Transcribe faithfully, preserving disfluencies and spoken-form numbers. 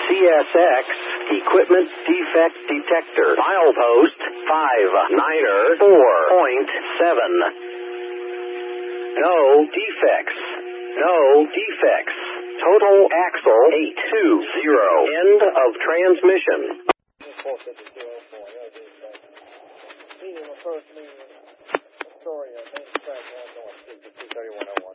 C S X Equipment Defect Detector. Milepost five niner four point seven. No defects. No defects. Total axle eight two zero. End of transmission. Meeting refers to me, Astoria, main track, one north, two thirty-one oh one.